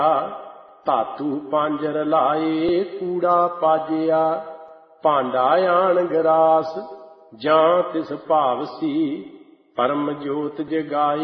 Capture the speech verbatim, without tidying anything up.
ਧਾਤੂ ਪਾਂਜਰ ਲਾਏ ਕੂੜਾ ਪਾਜਿਆ। ਭਾਂਡਾ ਆਣ ਗਰਾਸ ਜਾਂ ਤਿਸ ਭਾਵ ਸੀ, ਪਰਮ ਜੋਤ ਜਗਾਈ।